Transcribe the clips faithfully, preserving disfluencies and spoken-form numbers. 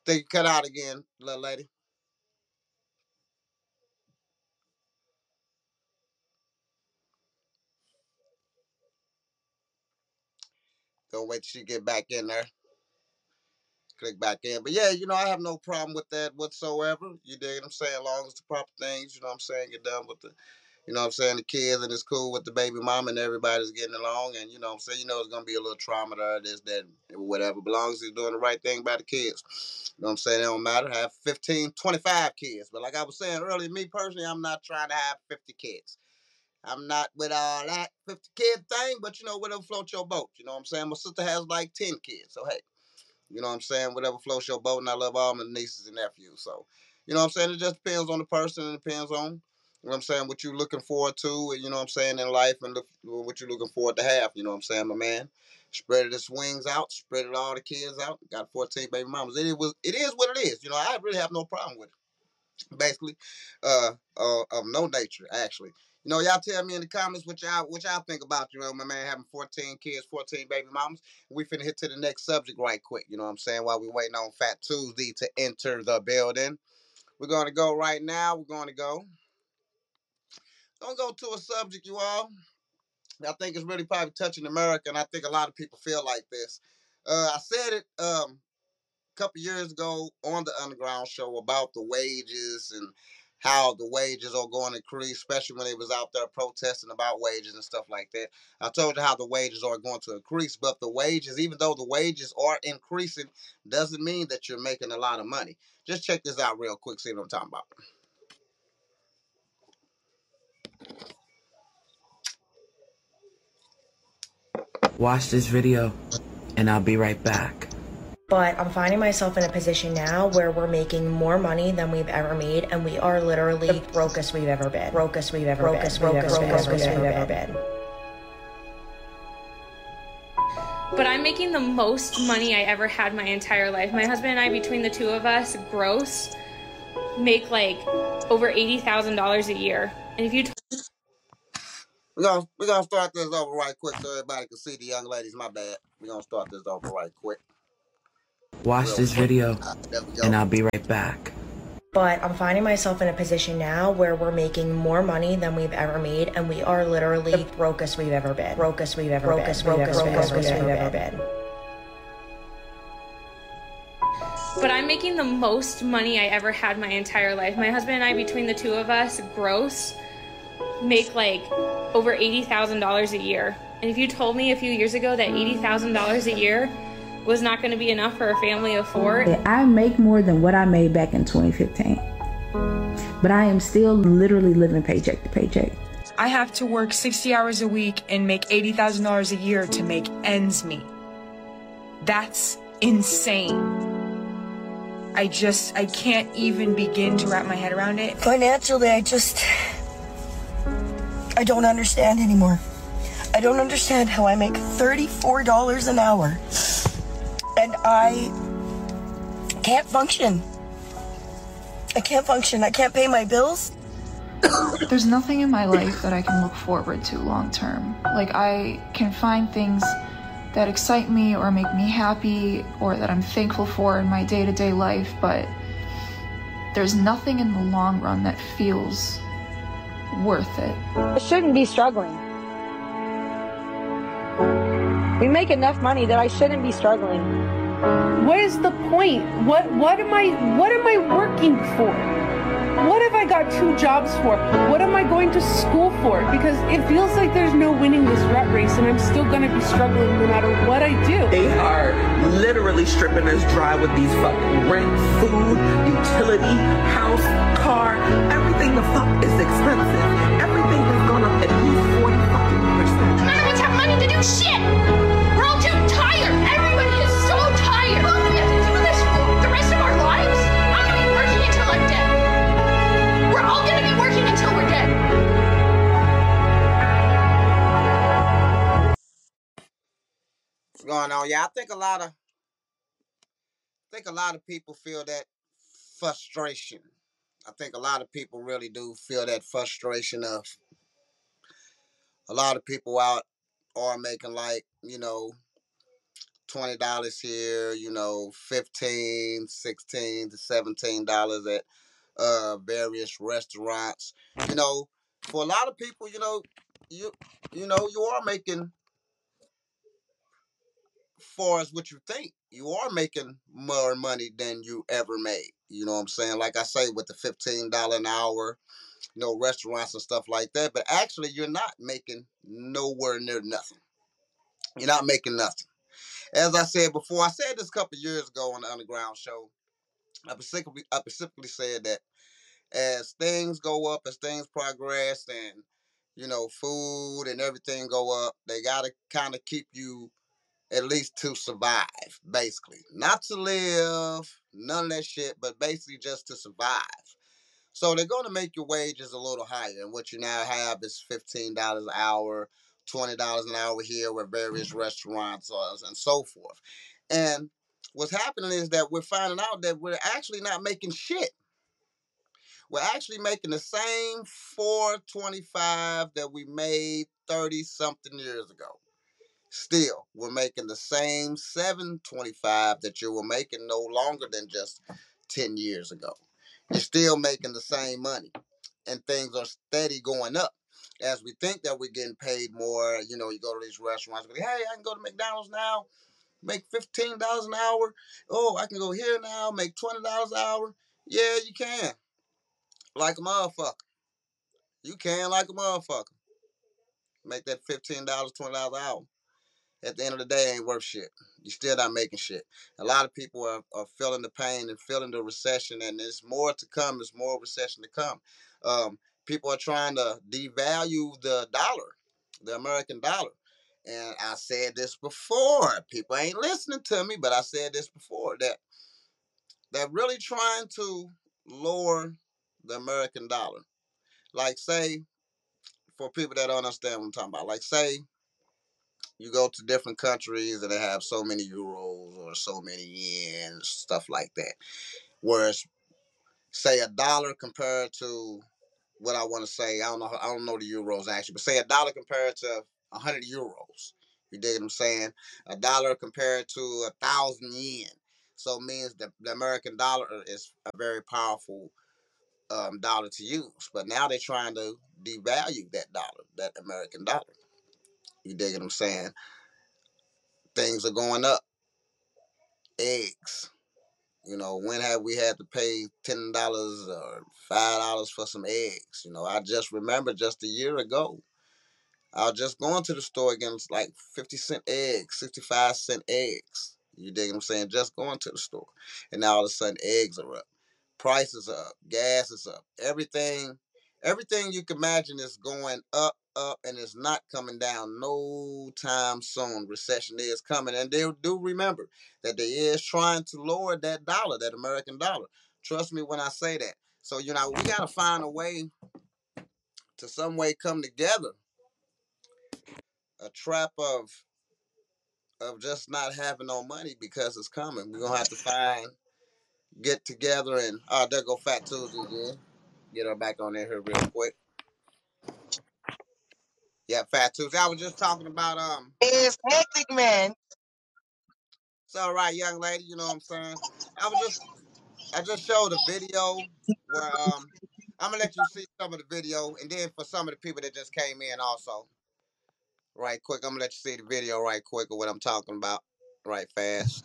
Think you cut out again, little lady. Gonna wait till she get back in there. Click back in. But yeah, you know, I have no problem with that whatsoever. You dig what I'm saying? As long as the proper things, you know what I'm saying, get done with the, you know what I'm saying, the kids and it's cool with the baby mama and everybody's getting along. And, you know what I'm saying, you know, it's going to be a little trauma there, this, that, whatever. But as long as he's doing the right thing by the kids. You know what I'm saying? It don't matter. Have fifteen, twenty-five kids. But like I was saying earlier, me personally, I'm not trying to have fifty kids. I'm not with all that fifty kid thing, but you know, whatever floats your boat. You know what I'm saying? My sister has like ten kids. So, hey. You know what I'm saying? Whatever floats your boat, and I love all my nieces and nephews. So, you know what I'm saying? It just depends on the person, and it depends on, you know what I'm saying, what you're looking forward to, you know what I'm saying, in life, and look, what you're looking forward to have. You know what I'm saying, my man? Spread the swings out, spread it all the kids out. Got fourteen baby mamas. It is, it is what it is. You know, I really have no problem with it. Basically, uh, uh, of no nature, actually. You know, y'all tell me in the comments what y'all what y'all think about, you know, my man having fourteen kids, fourteen baby mamas. We finna hit to the next subject right quick, you know what I'm saying, while we waiting on Fat Tuesday to enter the building. We're gonna go right now. We're gonna go. Gonna go to a subject, you all. I think it's really probably touching America, and I think a lot of people feel like this. Uh, I said it um couple years ago on the Underground Show about the wages and how the wages are going to increase, especially when they was out there protesting about wages and stuff like that. I told you how the wages are going to increase, but the wages, even though the wages are increasing, doesn't mean that you're making a lot of money. Just check this out real quick, see what I'm talking about. Watch this video, and I'll be right back. But I'm finding myself in a position now where we're making more money than we've ever made, and we are literally the brokest we've ever been. Brokest we've ever been. Brokest we've ever been. But I'm making the most money I ever had my entire life. My husband and I, between the two of us, gross, make like over eighty thousand dollars a year. And if you t- We're gonna we're gonna start this over right quick so everybody can see the young ladies. My bad. We're gonna start this over right quick. Watch Real this quick. video, Uh, there we go. and I'll be right back. But I'm finding myself in a position now where we're making more money than we've ever made, and we are literally the brokest we've ever been. Brokest we've ever been. Brokest we've ever been. But I'm making the most money I ever had my entire life. My husband and I, between the two of us, gross, make like over eighty thousand dollars a year. And if you told me a few years ago that eighty thousand dollars a year was not going to be enough for a family of four. I make more than what I made back in twenty fifteen. But I am still literally living paycheck to paycheck. I have to work sixty hours a week and make eighty thousand dollars a year to make ends meet. That's insane. I just, I can't even begin to wrap my head around it. Financially, I just, I don't understand anymore. I don't understand how I make thirty-four dollars an hour and I can't function. I can't function. I can't pay my bills. There's nothing in my life that I can look forward to long term. Like, I can find things that excite me or make me happy or that I'm thankful for in my day-to-day life, but there's nothing in the long run that feels worth it. I shouldn't be struggling. We make enough money that I shouldn't be struggling. What is the point? What what am I what am I working for? What have I got two jobs for? What am I going to school for? Because it feels like there's no winning this rat race, and I'm still going to be struggling no matter what I do. They are literally stripping us dry with these fucking rent, food, utility, house, car, everything the fuck is expensive. Everything has gone up at least forty fucking percent. None of us have money to do shit! We're all too tired! Everyone is so tired! We're all gonna have to do this for the rest of our lives? I'm gonna be working until I'm dead. We're all gonna be working until we're dead. What's going on? Yeah, I think a lot of I think a lot of people feel that frustration. I think a lot of people really do feel that frustration of a lot of people out are making like, you know, twenty dollars here, you know, fifteen, sixteen to seventeen dollars at uh, various restaurants. You know, for a lot of people, you know, you you know, you are making, far as what you think, you are making more money than you ever made. You know what I'm saying? Like I say, with the fifteen dollars an hour, you know, restaurants and stuff like that. But actually, you're not making nowhere near nothing. You're not making nothing. As I said before, I said this a couple of years ago on the Underground Show. I specifically, I specifically said that as things go up, as things progress, and you know, food and everything go up, they gotta kind of keep you at least to survive, basically. Not to live, none of that shit, but basically just to survive. So they're going to make your wages a little higher. And what you now have is fifteen dollars an hour, twenty dollars an hour here with various restaurants and so forth. And what's happening is that we're finding out that we're actually not making shit. We're actually making the same four twenty-five that we made thirty something years ago. Still, we're making the same seven twenty-five that you were making no longer than just ten years ago. You're still making the same money, and things are steady going up. As we think that we're getting paid more, you know, you go to these restaurants, go, hey, I can go to McDonald's now, make fifteen dollars an hour. Oh, I can go here now, make twenty dollars an hour. Yeah, you can. Like a motherfucker. You can like a motherfucker. Make that fifteen dollars, twenty dollars an hour. At the end of the day, it ain't worth shit. You're still not making shit. A lot of people are, are feeling the pain and feeling the recession, and there's more to come. There's more recession to come. Um, people are trying to devalue the dollar, the American dollar. And I said this before. People ain't listening to me, but I said this before, that they're really trying to lower the American dollar. Like, say, for people that don't understand what I'm talking about, like, say, you go to different countries and they have so many euros or so many yens, stuff like that. Whereas, say a dollar compared to what I want to say, I don't know, I don't know the euros actually, but say a dollar compared to a hundred euros. You dig what I'm saying? A dollar compared to a thousand yen. So it means that the American dollar is a very powerful um, dollar to use. But now they're trying to devalue that dollar, that American dollar. You dig what I'm saying? Things are going up. Eggs. You know, when have we had to pay ten dollars or five dollars for some eggs? You know, I just remember just a year ago, I was just going to the store again, it's like fifty cent eggs, sixty-five cent eggs. You dig what I'm saying? Just going to the store. And now all of a sudden, eggs are up. Prices are up. Gas is up. Everything, everything you can imagine is going up, up, and it's not coming down no time soon. Recession is coming. And they do remember that they is trying to lower that dollar, that American dollar. Trust me when I say that. So, you know, we got to find a way to some way come together. A trap of of just not having no money because it's coming. We're going to have to find, get together and, oh, there go Fat Tuesday again. Get her back on there here real quick. Yeah, Fat Tuesday. I was just talking about, um. It's hectic, man. It's all right, young lady. You know what I'm saying? I was just, I just showed a video where, um, I'm going to let you see some of the video. And then for some of the people that just came in also, right quick, I'm going to let you see the video right quick of what I'm talking about right fast.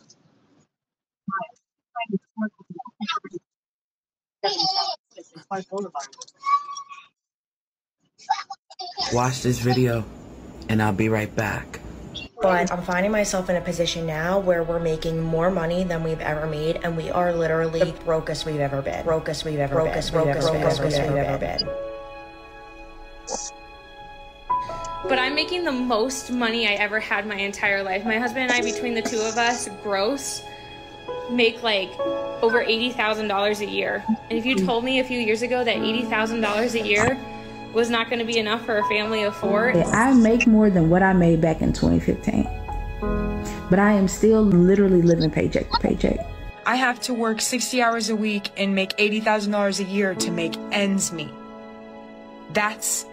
Watch this video, and I'll be right back. But I'm finding myself in a position now where we're making more money than we've ever made, and we are literally the brokest we've ever been. Brokest we've ever been. Brokest we've ever been. But I'm making the most money I ever had my entire life. My husband and I, between the two of us, gross, make like over eighty thousand dollars a year. And if you told me a few years ago that eighty thousand dollars a year was not going to be enough for a family of four. I make more than what I made back in twenty fifteen. But I am still literally living paycheck to paycheck. I have to work sixty hours a week and make eighty thousand dollars a year to make ends meet. That's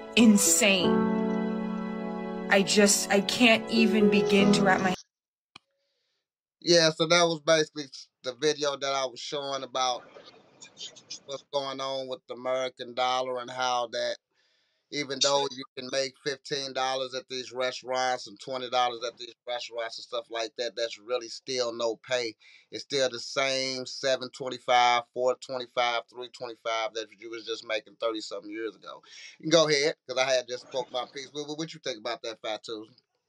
insane. I just, I can't even begin to wrap my... Yeah, so that was basically the video that I was showing about what's going on with the American dollar and how that even though you can make fifteen dollars at these restaurants and twenty dollars at these restaurants and stuff like that, that's really still no pay. It's still the same seven twenty-five, four twenty-five, three twenty-five that you was just making thirty something years ago. You can go ahead, because I had just spoke my piece. What, what you think about that, Fatu?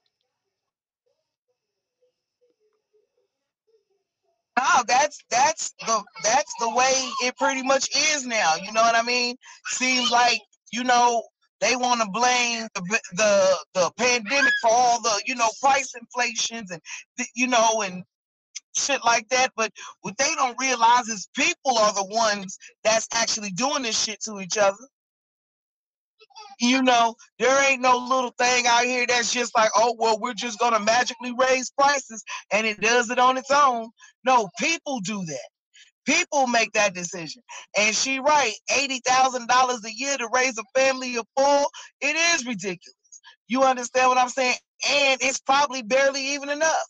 No, that's that's the that's the way it pretty much is now. You know what I mean? Seems like, you know, they want to blame the, the the pandemic for all the, you know, price inflations and, you know, and shit like that. But what they don't realize is people are the ones that's actually doing this shit to each other. You know, there ain't no little thing out here that's just like, oh, well, we're just going to magically raise prices and it does it on its own. No, people do that. People make that decision. And she right, eighty thousand dollars a year to raise a family of four, it is ridiculous. You understand what I'm saying? And it's probably barely even enough.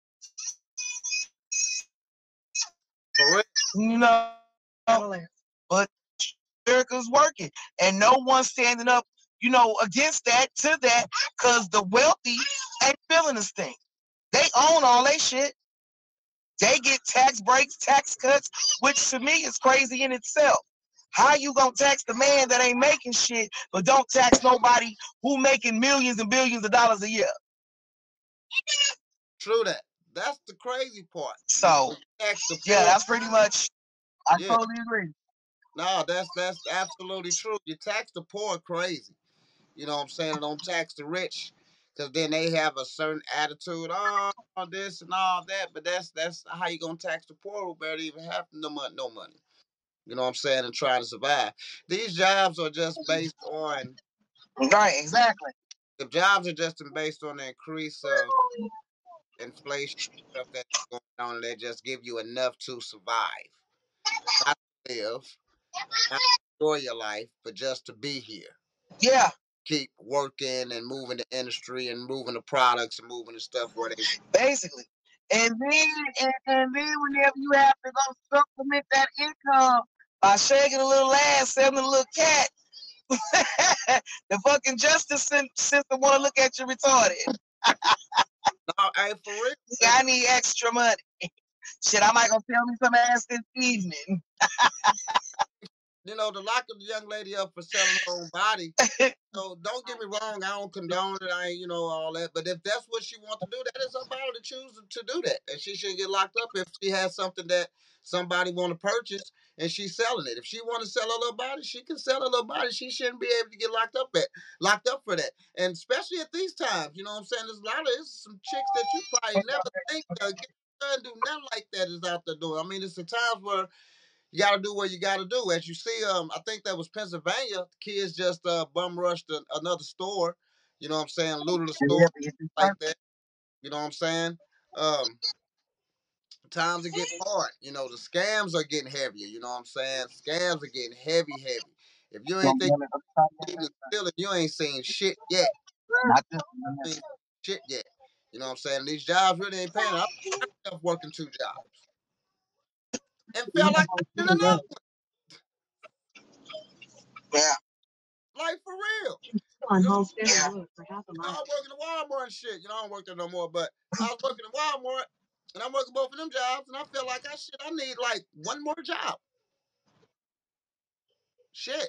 You know, but America's working and no one's standing up, you know, against that, to that, because the wealthy ain't feeling this thing. They own all that shit. They get tax breaks, tax cuts, which to me is crazy in itself. How you gonna tax the man that ain't making shit, but don't tax nobody who making millions and billions of dollars a year? True that. That's the crazy part. So, yeah, that's pretty much, I yeah. totally agree. No, that's that's absolutely true. You tax the poor crazy. You know what I'm saying? Don't tax the rich, because then they have a certain attitude, oh, all this and all that. But that's that's how you gonna tax the poor who barely even have no money, no money. You know what I'm saying? And trying to survive. These jobs are just based on right, exactly. The jobs are just based on the increase of inflation stuff that's going on, and they just give you enough to survive, not to live, not to enjoy your life, but just to be here. Yeah. Keep working and moving the industry and moving the products and moving the stuff where they basically. And then and, and then whenever you have to go supplement that income by shaking a little ass, selling a little cat, the fucking justice system want to look at you retarded. No, hey, for real. I need extra money. Shit, I might go sell me some ass this evening. You know, to lock the young lady up for selling her own body. So don't get me wrong, I don't condone it. I ain't, you know, all that. But if that's what she wants to do, that is up to her to choose to do that. And she shouldn't get locked up if she has something that somebody want to purchase and she's selling it. If she want to sell her little body, she can sell her little body. She shouldn't be able to get locked up at locked up for that. And especially at these times, you know what I'm saying? There's a lot of there's some chicks that you probably never think uh, get and do nothing like that is out the door. I mean, it's the times where you got to do what you got to do. As you see, um, I think that was Pennsylvania. Kids just uh, bum rushed a, another store. You know what I'm saying? Looted the store like that. You know what I'm saying? Um, times are getting hard. You know, the scams are getting heavier. You know what I'm saying? Scams are getting heavy, heavy. If you ain't think still, if you ain't seen shit yet, ain't shit yet. You know what I'm saying? These jobs really ain't paying. I'm myself working two jobs and felt like I did another one. Yeah. Like, for real. On hold yeah. for half a You know, I was working at Walmart and shit. You know, I don't work there no more, but I was working at Walmart and I'm working both of them jobs, and I feel like I shit, I need like one more job. Shit.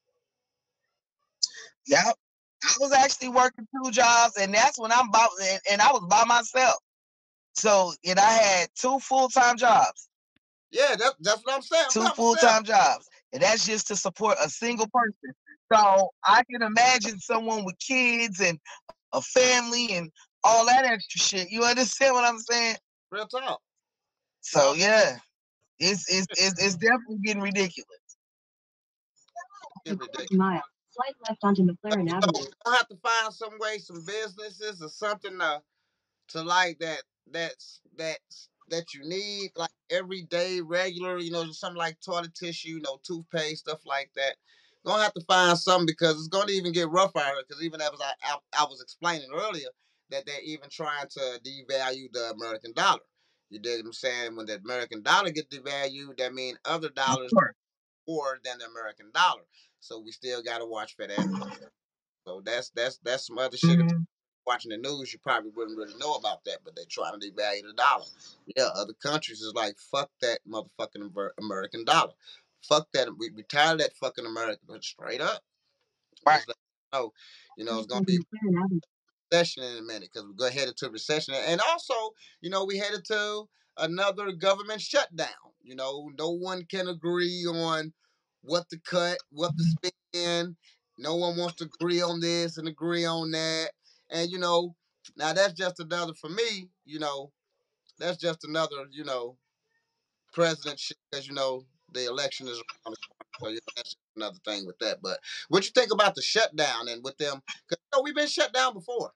Yep. I was actually working two jobs, and that's when I'm about, and, and I was by myself. So, and I had two full-time jobs. Yeah, that's that's what I'm saying. Two full-time jobs, and that's just to support a single person. So I can imagine someone with kids and a family and all that extra shit. You understand what I'm saying? Real talk. So yeah, it's it's it's, it's definitely getting ridiculous. Getting ridiculous. Mile. Slight left onto McLaren Avenue. You don't have to find some way, some businesses or something to to like that that's that's that you need like everyday regular, you know, something like toilet tissue, you know, toothpaste, stuff like that. You're gonna have to find something, because it's gonna even get rough out here. Because even as I, I I was explaining earlier that they're even trying to devalue the American dollar. You dig what I'm saying? When the American dollar get devalued, that means other dollars more than the American dollar. So we still got to watch for that. So that's that's that's some other shit. Mm-hmm. Watching the news, you probably wouldn't really know about that, but they trying to devalue the dollar. Yeah, other countries is like, fuck that motherfucking American dollar. Fuck that. We, we tired of that fucking American, straight up. Right. So, you know, it's going to be recession in a minute because we're going to head into recession. And also, you know, we headed to another government shutdown. You know, no one can agree on what to cut, what to spend. No one wants to agree on this and agree on that. And, you know, now that's just another, for me, you know, that's just another, you know, president shit because, you know, the election is around the corner. So, yeah, that's just another thing with that. But what you think about the shutdown and with them? Because, you know, we've been shut down before.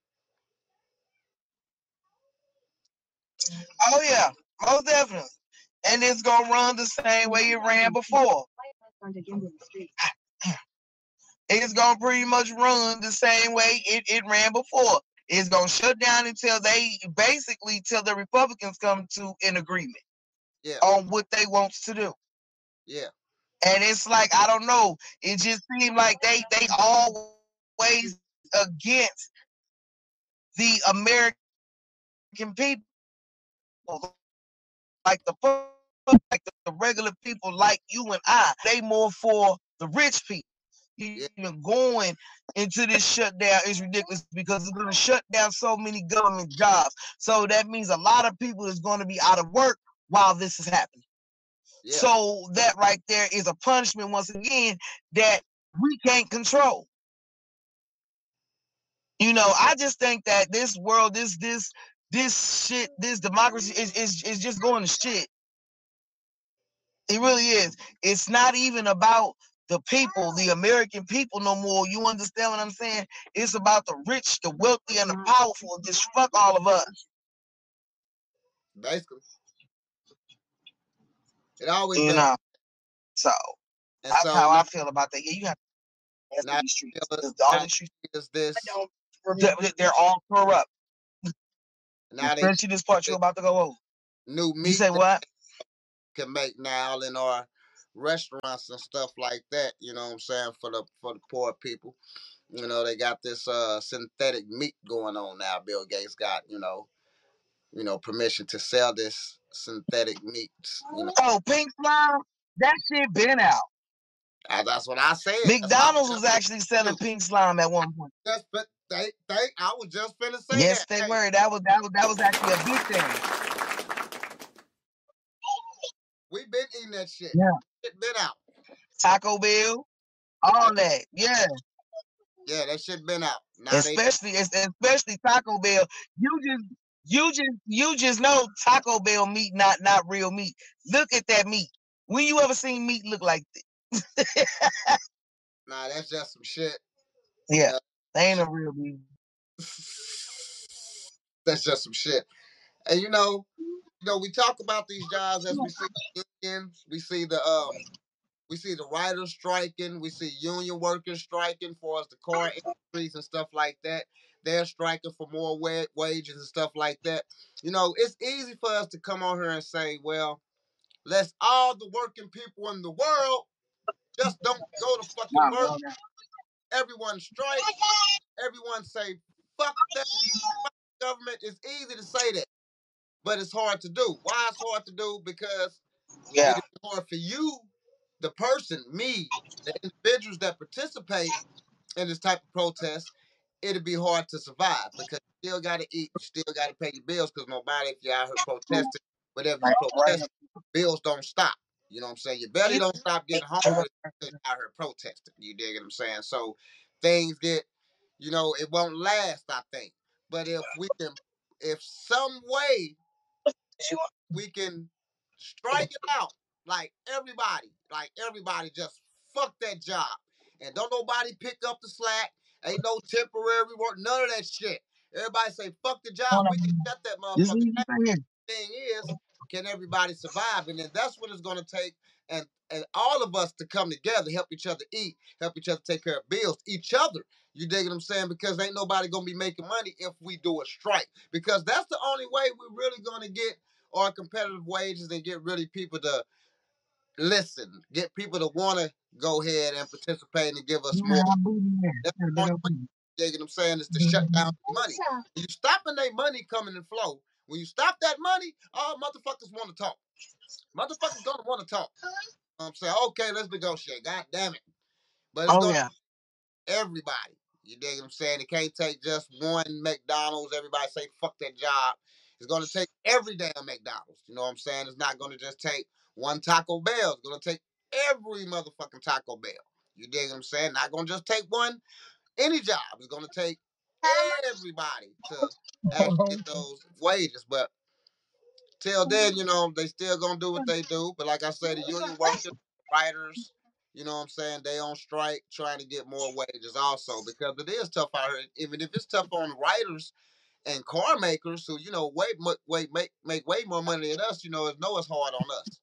Oh, yeah, most definitely. And it's going to run the same way it ran before. It's going to pretty much run the same way it, it ran before. It's going to shut down until they, basically, till the Republicans come to an agreement yeah. on what they want to do. Yeah. And it's like, I don't know, it just seemed like they, they always against the American people. Like the, like the regular people like you and I, they more for the rich people. Even yeah. going into this shutdown is ridiculous because it's going to shut down so many government jobs. So that means a lot of people is going to be out of work while this is happening. Yeah. So that right there is a punishment once again that we can't control. You know, I just think that this world, this this this shit, this democracy is is is just going to shit. It really is. It's not even about the people, the American people no more. You understand what I'm saying? It's about the rich, the wealthy, and the powerful. Just fuck all of us. Basically. It always you does. know. So and that's so, how now, I feel about that. Yeah, you have to now, these streets. Now, all these streets is this they're, they're all corrupt. Now Especially they, this part you're about to go over. New meat you say what? Can make now in our restaurants and stuff like that, you know what I'm saying, for the for the poor people. You know, they got this uh synthetic meat going on now. Bill Gates got, you know, you know, permission to sell this synthetic meat. You know. Oh, pink slime? That shit been out. Uh, that's what I said. McDonald's was actually selling pink slime at one point. That's but they they I was just finna say yes, that. they hey. were. That was that was that was actually a big thing. We've been eating that shit. Yeah. It been out. Taco Bell, all that. Yeah. Yeah, that shit been out. Now especially, they... especially Taco Bell. You just, you just, you just know Taco Bell meat, not not real meat. Look at that meat. When you ever seen meat look like this? Nah, that's just some shit. Yeah, uh, they ain't a real meat. That's just some shit. And you know, you know, we talk about these jobs as we see the unions, we see the um, we see the writers striking, we see union workers striking for us, the car industries and stuff like that. They're striking for more wa- wages and stuff like that. You know, it's easy for us to come on here and say, well, let's all the working people in the world just don't go to fucking work. Everyone strike. Everyone say, fuck that. Fuck the government. It's easy to say that, but it's hard to do. Why it's hard to do? Because yeah. it's hard for you, the person, me, the individuals that participate in this type of protest. It'll be hard to survive because you still got to eat, you still got to pay your bills because nobody, if you're out here protesting, whatever you protest, bills don't stop. You know what I'm saying? Your belly don't stop getting hungry because you're out here protesting. You dig what I'm saying? So things get, you know, it won't last, I think. But if we can, if some way we can strike it out, like everybody, like everybody just fuck that job. And don't nobody pick up the slack. Ain't no temporary work, none of that shit. Everybody say, fuck the job, we can shut that motherfucker. Thing is, can everybody survive? And then that's what it's going to take, and, and all of us to come together, help each other eat, help each other take care of bills, each other. You dig what I'm saying? Because ain't nobody going to be making money if we do a strike. Because that's the only way we're really going to get or competitive wages and get really people to listen, get people to want to go ahead and participate and give us more. That's the only way, you know what I'm saying, is to shut down the money. When you stopping their money coming and flow, when you stop that money, all motherfuckers want to talk. Motherfuckers gonna want to talk. You know what I'm saying, okay, let's negotiate. God damn it. But it's Oh gonna yeah. everybody. You dig what I'm saying? It can't take just one McDonald's. Everybody say fuck that job. It's gonna take every damn McDonald's. You know what I'm saying? It's not gonna just take one Taco Bell. It's gonna take every motherfucking Taco Bell. You dig what I'm saying? Not gonna just take one any job. It's gonna take everybody to actually get those wages. But till then, you know, they still gonna do what they do. But like I said, the union workers, writers, you know what I'm saying, they on strike trying to get more wages also, because it is tough out here. Even if it's tough on writers and car makers who, you know, way, way make make way more money than us, you know, it's know it's hard on us.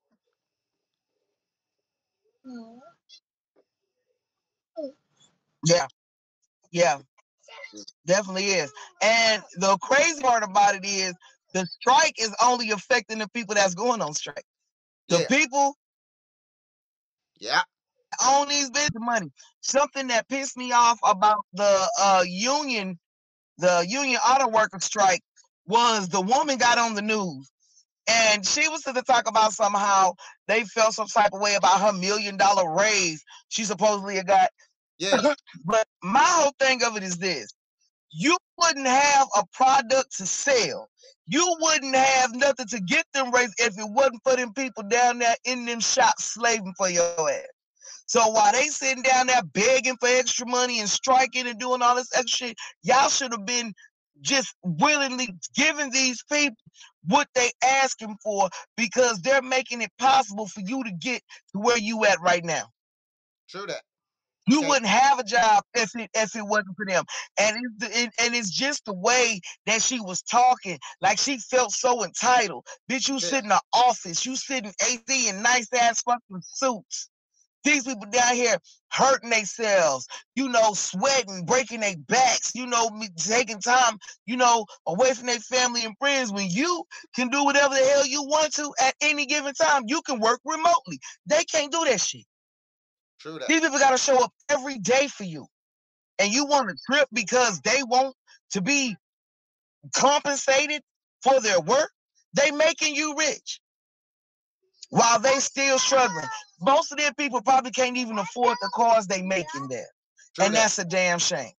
Yeah. Yeah. Definitely is. And the crazy part about it is the strike is only affecting the people that's going on strike. The Yeah. people Yeah. own these business money. Something that pissed me off about the uh, union, the union auto worker strike, was the woman got on the news and she was to talk about somehow they felt some type of way about her million dollar raise she supposedly had got. Yeah. But my whole thing of it is this: you wouldn't have a product to sell. You wouldn't have nothing to get them raised if it wasn't for them people down there in them shops slaving for your ass. So while they sitting down there begging for extra money and striking and doing all this extra shit, y'all should have been just willingly giving these people what they asking for, because they're making it possible for you to get to where you at right now. True that. You wouldn't have a job if it if it wasn't for them. And it, it, and it's just the way that she was talking, like she felt so entitled. Bitch, you Yeah. sit in the office, you sit in A C in nice ass fucking suits. These people down here hurting themselves, you know, sweating, breaking their backs, you know, taking time, you know, away from their family and friends. When you can do whatever the hell you want to at any given time, you can work remotely. They can't do that shit. True that. These people got to show up every day for you. And you want to trip because they want to be compensated for their work. They making you rich while they still struggling. Most of their people probably can't even afford the cars they making there. True and that. that's a damn shame.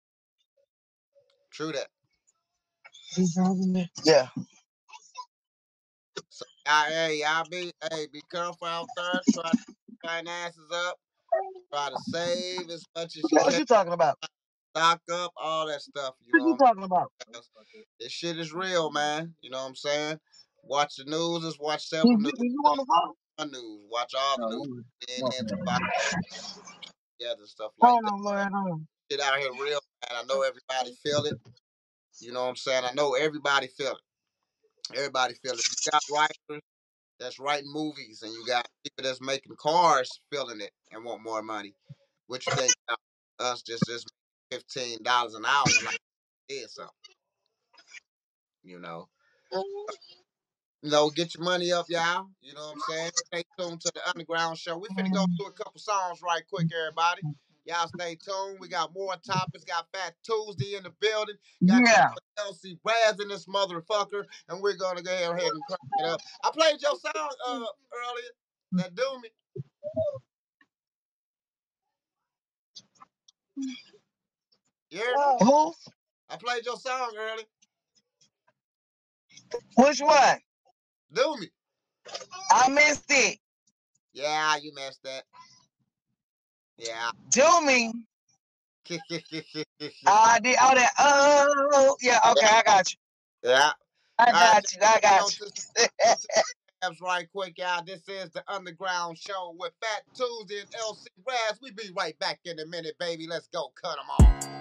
True that. Yeah. So, uh, hey, y'all be, hey, be careful out there. Try to keep finances up. Try to save as much as you What can. you talking about? Stock up, all that stuff. You What know you what I'm talking about? saying? This shit is real, man. You know what I'm saying? Watch the news. Just watch several news. You on the phone? News. Watch all the news. And then about together stuff like Hold that. on, Lord, hold on. Shit out here real, man. I know everybody feel it. You know what I'm saying? I know everybody feel it. Everybody feel it. You got writers that's writing movies, and you got people that's making cars feeling it and want more money. What you think about us just just fifteen dollars an hour like it is something? You know. You know, get your money up, y'all. You know what I'm saying? Stay tuned to the Underground Show. We finna go through a couple songs right quick, everybody. Y'all stay tuned. We got more topics. Got Fat Tuesday in the building. Got Yeah. L C Raz in this motherfucker. And we're gonna go ahead and crank it up. I played your song uh earlier. That do me. You heard me? Who? I played your song earlier. Which one? Do me. I missed it. Yeah, you missed that. Yeah. Do me. I did all that. Oh, yeah. Okay, I got you. Yeah. I All got right, you. I got you. go to tabs right quick, y'all. This is the Underground Show with Fat Tuesday and L C Raz. We be right back in a minute, baby. Let's go cut them off.